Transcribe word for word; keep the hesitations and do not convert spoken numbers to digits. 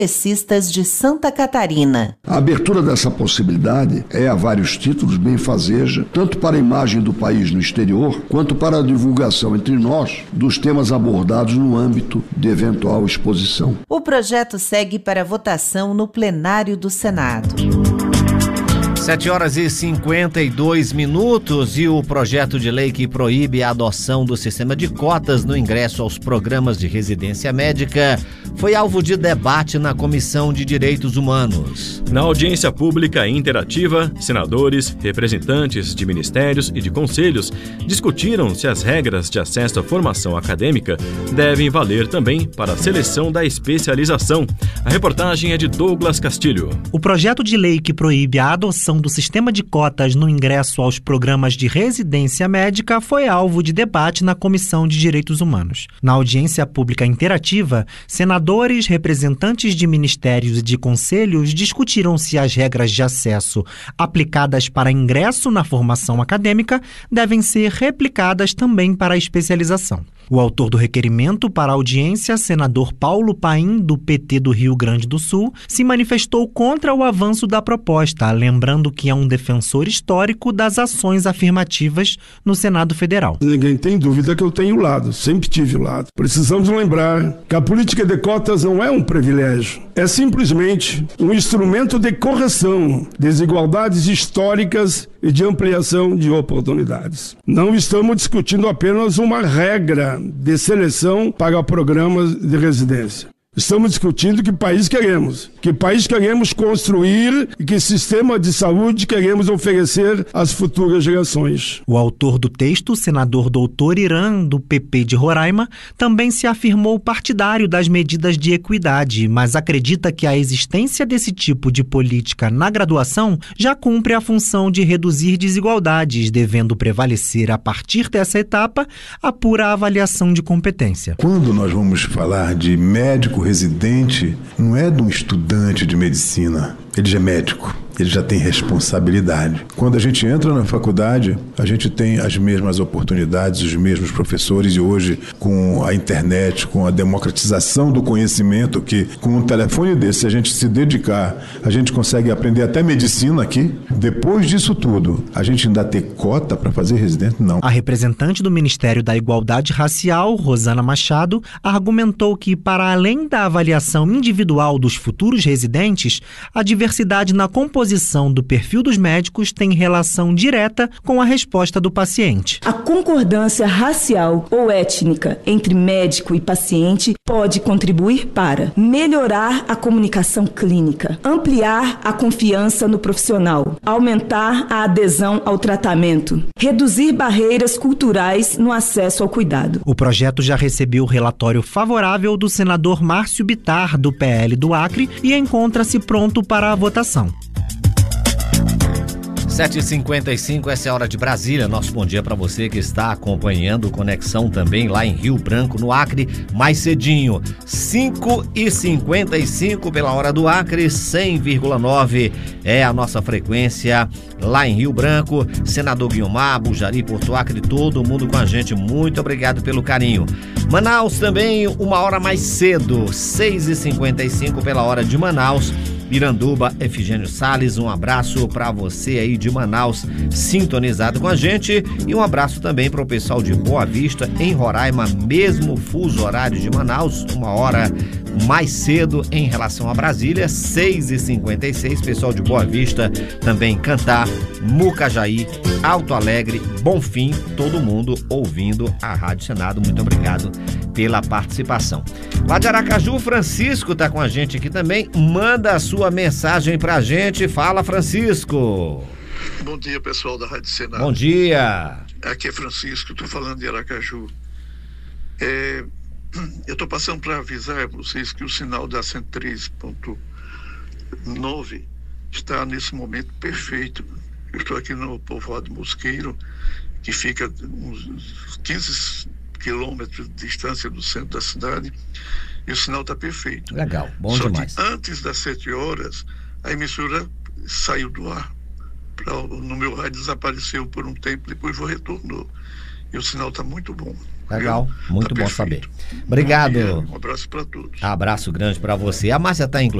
Progressistas de Santa Catarina. A abertura dessa possibilidade é a vários títulos benfazeja, tanto para a imagem do país no exterior, quanto para a divulgação entre nós dos temas abordados no âmbito de eventual exposição. O projeto segue para votação no plenário do Senado. sete horas e cinquenta e dois minutos e o projeto de lei que proíbe a adoção do sistema de cotas no ingresso aos programas de residência médica foi alvo de debate na Comissão de Direitos Humanos. Na audiência pública interativa, senadores, representantes de ministérios e de conselhos discutiram se as regras de acesso à formação acadêmica devem valer também para a seleção da especialização. A reportagem é de Douglas Castilho. O projeto de lei que proíbe a adoção do sistema de cotas no ingresso aos programas de residência médica foi alvo de debate na Comissão de Direitos Humanos. Na audiência pública interativa, senadores, representantes de ministérios e de conselhos discutiram se as regras de acesso aplicadas para ingresso na formação acadêmica devem ser replicadas também para a especialização. O autor do requerimento para a audiência, senador Paulo Paim, do P T do Rio Grande do Sul, se manifestou contra o avanço da proposta, lembrando que é um defensor histórico das ações afirmativas no Senado Federal. Ninguém tem dúvida que eu tenho o lado, sempre tive o lado. Precisamos lembrar que a política de cotas não é um privilégio, é simplesmente um instrumento de correção de desigualdades históricas e de ampliação de oportunidades. Não estamos discutindo apenas uma regra de seleção para programas de residência. Estamos discutindo que país queremos, que país queremos construir e que sistema de saúde queremos oferecer às futuras gerações. O autor do texto, senador doutor Irã, do P P de Roraima, também se afirmou partidário das medidas de equidade, mas acredita que a existência desse tipo de política na graduação já cumpre a função de reduzir desigualdades, devendo prevalecer a partir dessa etapa a pura avaliação de competência. Quando nós vamos falar de médico residente, não é de um estudante de medicina, ele já é médico, ele já tem responsabilidade. Quando a gente entra na faculdade, a gente tem as mesmas oportunidades, os mesmos professores, e hoje, com a internet, com a democratização do conhecimento, que com um telefone desse, se a gente se dedicar, a gente consegue aprender até medicina aqui. Depois disso tudo, a gente ainda ter cota para fazer residente? Não. A representante do Ministério da Igualdade Racial, Rosana Machado, argumentou que, para além da avaliação individual dos futuros residentes, a diversidade na composição do perfil dos médicos tem relação direta com a resposta do paciente. A concordância racial ou étnica entre médico e paciente pode contribuir para melhorar a comunicação clínica, ampliar a confiança no profissional, aumentar a adesão ao tratamento, reduzir barreiras culturais no acesso ao cuidado. O projeto já recebeu o relatório favorável do senador Márcio Bittar, do P L do Acre, e encontra-se pronto para a votação. sete e cinquenta e cinco, essa é a hora de Brasília. Nosso bom dia para você que está acompanhando Conexão também lá em Rio Branco, no Acre, mais cedinho. cinco e cinquenta e cinco pela hora do Acre, cem vírgula nove é a nossa frequência lá em Rio Branco. Senador Guiomar, Bujari, Porto Acre, todo mundo com a gente. Muito obrigado pelo carinho. Manaus também, uma hora mais cedo, seis e cinquenta e cinco pela hora de Manaus. Iranduba, Efigênio Salles, um abraço para você aí de Manaus, sintonizado com a gente, e um abraço também para o pessoal de Boa Vista, em Roraima, mesmo fuso horário de Manaus, uma hora mais cedo em relação a Brasília, seis e cinquenta e seis, pessoal de Boa Vista, também Cantá, Mucajaí, Alto Alegre, Bonfim, todo mundo ouvindo a Rádio Senado, muito obrigado pela participação. Lá de Aracaju, Francisco está com a gente aqui também, manda a sua mensagem pra gente, fala Francisco. Bom dia, pessoal da Rádio Senado. Bom dia. Aqui é Francisco, estou falando de Aracaju. É, eu estou passando para avisar vocês que o sinal da cento e três ponto nove está nesse momento perfeito. Eu estou aqui no povoado Mosqueiro, que fica uns quinze quilômetros de distância do centro da cidade, e o sinal está perfeito. Legal, bom Só demais. que antes das sete horas, a emissora saiu do ar. Pra, no meu rádio desapareceu por um tempo, depois retornou. E o sinal está muito bom. Legal, viu? muito Tá bom perfeito. saber. Obrigado. Um abraço para todos. Abraço grande para você. A Márcia está, inclusive,